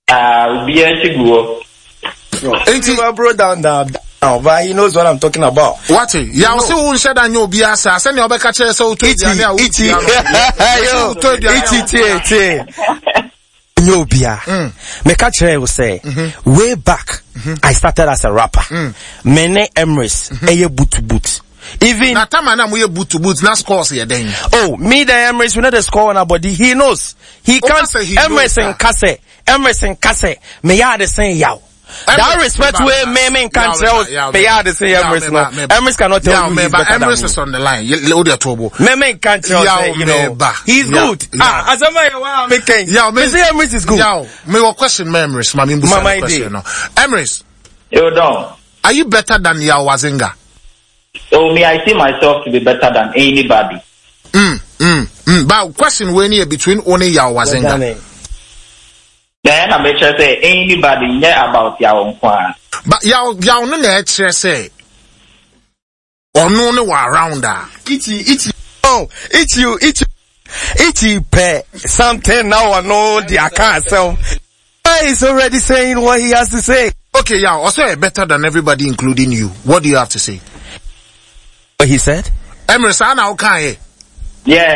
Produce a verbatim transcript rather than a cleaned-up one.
Ah, be a chigo. Ain't you bro down down now, but he knows what I'm talking about. What? Ya o se wo nse da nyo obi asa, se ne obeka kire se o to dia ne a wo iti yo iti iti nyo bia me ka kire wo say way back I started as a rapper. Mene Emrys eye boot boot. Even na time na mo ye boot boot na scores ye den. Oh, me the Emrys we know the score on our body. He knows. He can't say Emrys and Kase. Emrys and Kase. Me ya the same yaw. That respect where me me can't tell me ya the same Emrys no. Emrys cannot tell me but Emrys is on the line. You the trouble. Me me can't tell you know. He's good. Ah, as a man me can. Yeah, me say Emrys is good. Yeah, me what question Emrys, ma me question no. Emrys. You don't. Are you better than Yao Wazinga? So me, I see myself to be better than anybody. Mm, mm, mm. But question when you between only Yao Wazinga. Then I make sure say anybody yeah about Yao Nkwan. But Yao Yao no na actually say. Or no no around that. Iti iti oh iti you iti iti pay something now I know the account so he's already saying what he has to say. Okay, Yao, also better than everybody including you. What do you have to say? What he said? Yeah,